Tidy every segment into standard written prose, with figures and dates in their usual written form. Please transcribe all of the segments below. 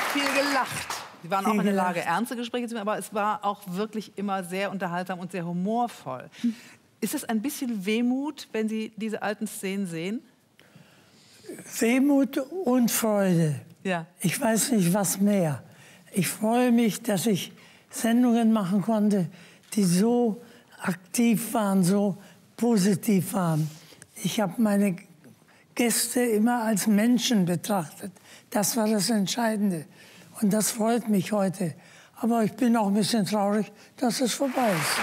viel gelacht. Sie waren auch in der Lage, ernste Gespräche zu führen, aber es war auch wirklich immer sehr unterhaltsam und sehr humorvoll. Ist es ein bisschen Wehmut, wenn Sie diese alten Szenen sehen? Wehmut und Freude. Ja. Ich weiß nicht, was mehr. Ich freue mich, dass ich Sendungen machen konnte, die so aktiv waren, so positiv waren. Ich habe meine Gäste immer als Menschen betrachtet. Das war das Entscheidende. Und das freut mich heute. Aber ich bin auch ein bisschen traurig, dass es vorbei ist.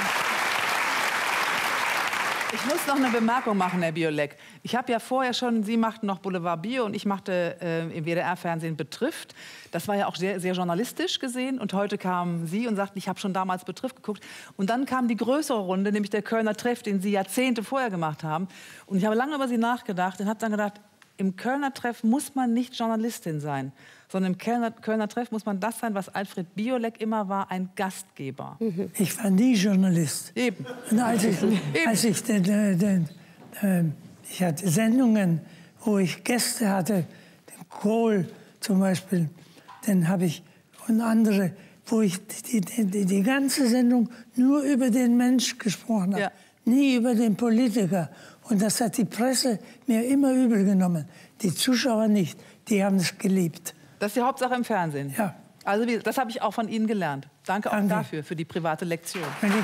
Ich muss noch eine Bemerkung machen, Herr Biolek. Ich habe ja vorher schon, Sie machten noch Boulevard Bio und ich machte im WDR-Fernsehen Betrifft. Das war ja auch sehr, sehr journalistisch gesehen. Und heute kamen Sie und sagten, ich habe schon damals Betrifft geguckt. Und dann kam die größere Runde, nämlich der Kölner Treff, den Sie Jahrzehnte vorher gemacht haben. Und ich habe lange über Sie nachgedacht und habe dann gedacht, im Kölner Treff muss man nicht Journalistin sein, sondern im Kölner Treff muss man das sein, was Alfred Biolek immer war, ein Gastgeber. Ich war nie Journalist. Eben. Und ich hatte Sendungen, wo ich Gäste hatte, den Kohl zum Beispiel, den habe ich, und andere, wo ich die ganze Sendung nur über den Mensch gesprochen habe, nie über den Politiker. Und das hat die Presse mir immer übel genommen. Die Zuschauer nicht, die haben es geliebt. Das ist die Hauptsache im Fernsehen? Ja. Also das habe ich auch von Ihnen gelernt. Danke auch dafür, für die private Lektion.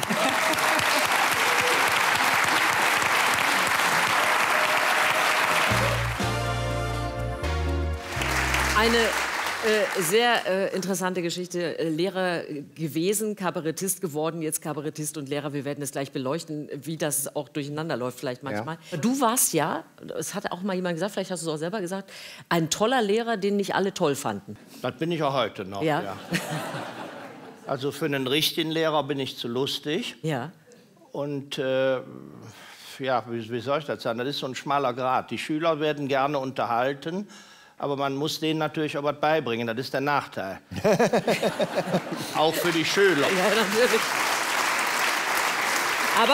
Eine sehr interessante Geschichte. Lehrer gewesen, Kabarettist geworden, jetzt Kabarettist und Lehrer. Wir werden es gleich beleuchten, wie das auch durcheinander läuft vielleicht manchmal. Ja. Du warst ja, es hat auch mal jemand gesagt, vielleicht hast du es auch selber gesagt, ein toller Lehrer, den nicht alle toll fanden. Das bin ich auch heute noch, ja. Also für einen richtigen Lehrer bin ich zu lustig. Ja. Und ja, wie soll ich das sagen? Das ist so ein schmaler Grat. Die Schüler werden gerne unterhalten. Aber man muss denen natürlich auch was beibringen, das ist der Nachteil. Auch für die Schüler. Ja, natürlich. Aber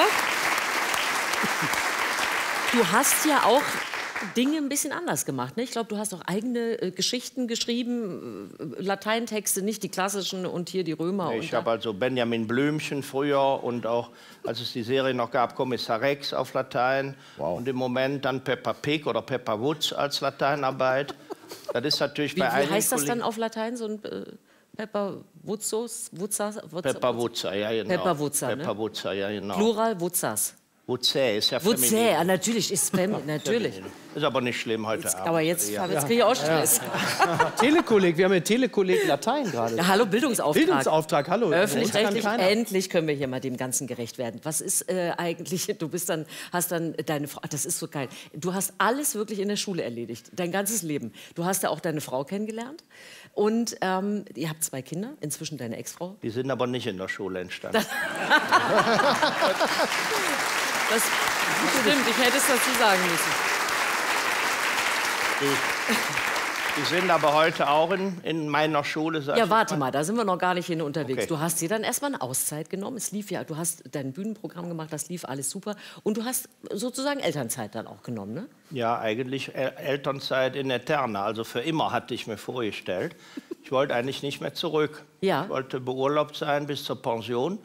du hast ja auch Dinge ein bisschen anders gemacht, ne? Ich glaube, du hast auch eigene Geschichten geschrieben, Lateintexte, nicht die klassischen und hier die Römer. Ich habe also Benjamin Blümchen früher und auch, als es die Serie noch gab, Kommissar Rex auf Latein. Wow. Und im Moment dann Peppa Pig oder Peppa Woods als Lateinarbeit. Das ist natürlich bei einigen Wie heißt das dann auf Latein, so ein Peppa Wutzos? Peppa Wutzer, ja genau. Peppa Wutzer, Peppa Wutzer, ja genau. Plural Wutzas. Wutzä ist ja feminin. Wutzä, natürlich ist feminin, natürlich. Ist aber nicht schlimm heute Abend. Aber jetzt kriege ich auch Stress. Ja. Telekolleg, wir haben ja Telekolleg Latein gerade. Ja, hallo, Bildungsauftrag. Bildungsauftrag, hallo. Öffentlich-rechtlich, endlich können wir hier mal dem Ganzen gerecht werden. Was ist eigentlich, du bist dann, hast dann deine Frau, das ist so geil. Du hast alles wirklich in der Schule erledigt, dein ganzes Leben. Du hast ja auch deine Frau kennengelernt und ihr habt 2 Kinder, inzwischen deine Ex-Frau. Die sind aber nicht in der Schule entstanden. Das stimmt, ich hätte es dazu sagen müssen. Die sind aber heute auch in meiner Schule. Ja, warte mal, da sind wir noch gar nicht hin unterwegs. Okay. Du hast dir dann erstmal eine Auszeit genommen. Es lief ja, du hast dein Bühnenprogramm gemacht, das lief alles super. Und du hast sozusagen Elternzeit dann auch genommen, ne? Ja, eigentlich Elternzeit in Eterna. Also für immer hatte ich mir vorgestellt. Ich wollte eigentlich nicht mehr zurück. Ja. Ich wollte beurlaubt sein bis zur Pension.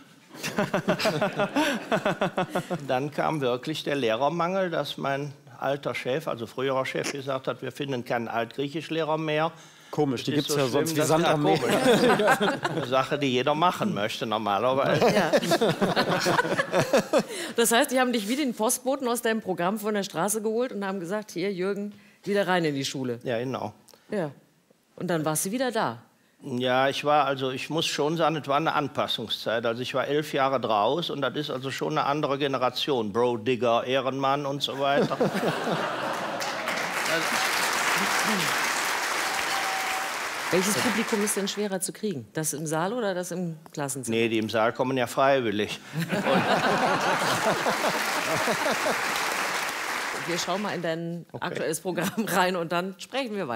Dann kam wirklich der Lehrermangel, dass mein alter Chef, also früherer Chef, gesagt hat, wir finden keinen Altgriechischlehrer mehr. Komisch, die gibt es so ja schlimm, sonst wie Sand am Meer. Eine Sache, die jeder machen möchte normalerweise. Ja. Das heißt, die haben dich wie den Postboten aus deinem Programm von der Straße geholt und haben gesagt, hier Jürgen, wieder rein in die Schule. Ja, genau. Ja. Und dann warst du wieder da. Ja, ich muss schon sagen, es war eine Anpassungszeit. Also ich war 11 Jahre draus und das ist also schon eine andere Generation. Bro Digger, Ehrenmann und so weiter. Welches Publikum ist denn schwerer zu kriegen? Das im Saal oder das im Klassenzimmer? Nee, die im Saal kommen ja freiwillig. Wir schauen mal in dein aktuelles Programm rein und dann sprechen wir weiter.